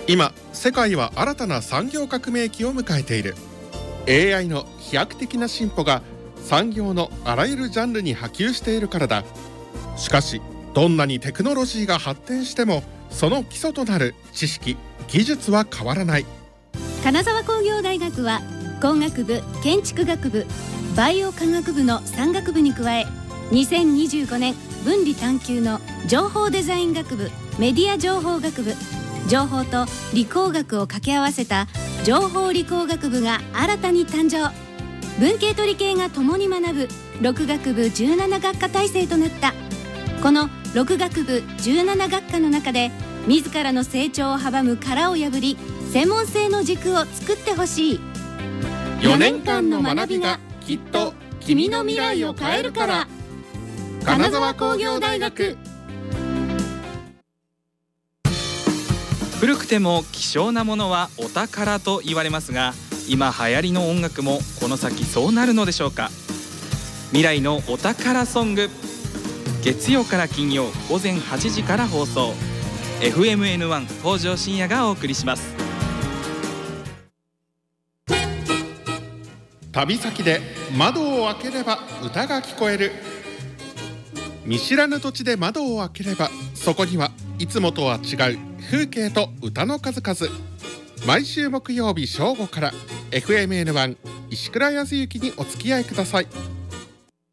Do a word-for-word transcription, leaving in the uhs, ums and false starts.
今世界は新たな産業革命期を迎えている。 エーアイ の飛躍的な進歩が産業のあらゆるジャンルに波及しているからだ。しかしどんなにテクノロジーが発展してもその基礎となる知識・技術は変わらない。 金沢工業大学は工学部、建築学部、バイオ科学部のさん学部に加え、にせんにじゅうごねん分離探究の情報デザイン学部、メディア情報学部、情報と理工学を掛け合わせた情報理工学部が新たに誕生。文系と理系が共に学ぶろく学部じゅうなな学科体制となった。このろく学部じゅうなな学科の中で自らの成長を阻む殻を破り、専門性の軸を作ってほしい。 よねんかんの学びがきっと君の未来を変えるから。金沢工業大学。 古くても希少なものはお宝と言われますが、今流行りの音楽もこの先そうなるのでしょうか。未来のお宝ソング、月曜から金曜午前はちじから放送。 エフエムエヌワン 北条深也がお送りします。 旅先で窓を開ければ歌が聞こえる。見知らぬ土地で窓を開ければそこにはいつもとは違う風景と歌の数々。毎週木曜日正午から エフエムエヌワン 石倉康之にお付き合いください。